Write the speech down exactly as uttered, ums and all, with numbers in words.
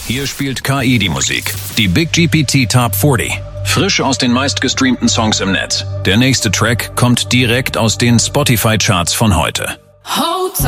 Hier spielt K I die Musik. Die Big G P T Top vierzig. Frisch aus den meistgestreamten Songs im Netz. Der nächste Track kommt direkt aus den Spotify-Charts von heute. Hold